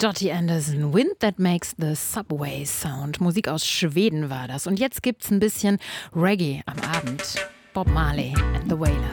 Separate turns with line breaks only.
Dottie Anderson, Wind That Makes the Subway Sound. Musik aus Schweden war das. Und jetzt gibt's ein bisschen Reggae am Abend. Bob Marley and the Wailers.